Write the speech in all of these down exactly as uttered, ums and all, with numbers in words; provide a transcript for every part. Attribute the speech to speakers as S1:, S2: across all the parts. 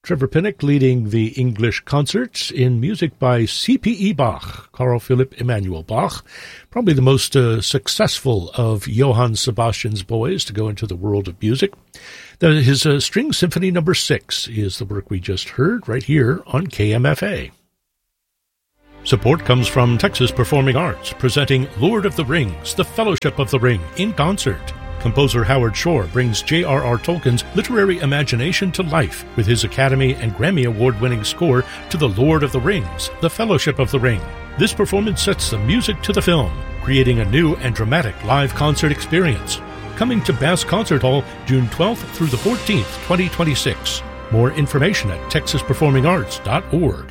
S1: Trevor Pinnock leading the English concerts in music by C P E Bach, Carl Philipp Emanuel Bach, probably the most uh, successful of Johann Sebastian's boys to go into the world of music. The, his uh, String Symphony Number Six is the work we just heard right here on K M F A. Support comes from Texas Performing Arts, presenting Lord of the Rings, The Fellowship of the Ring, in concert. Composer Howard Shore brings J R R Tolkien's literary imagination to life with his Academy and Grammy Award-winning score to The Lord of the Rings, The Fellowship of the Ring. This performance sets the music to the film, creating a new and dramatic live concert experience. Coming to Bass Concert Hall June twelfth through the fourteenth, twenty twenty-six. More information at texas performing arts dot org.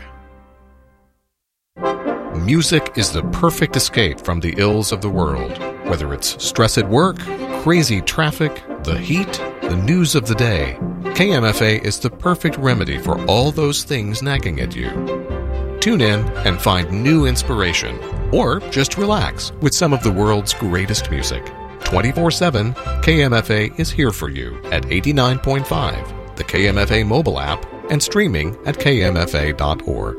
S2: Music is the perfect escape from the ills of the world. Whether it's stress at work, crazy traffic, the heat, the news of the day, K M F A is the perfect remedy for all those things nagging at you. Tune in and find new inspiration, or just relax with some of the world's greatest music. twenty-four seven, K M F A is here for you at eighty-nine point five, the K M F A mobile app, and streaming at k m f a dot org.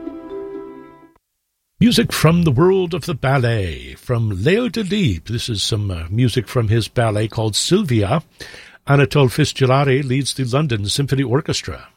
S1: Music from the world of the ballet, from Léo Delibes. This is some uh, music from his ballet called Sylvia. Anatole Fisgilari leads the London Symphony Orchestra.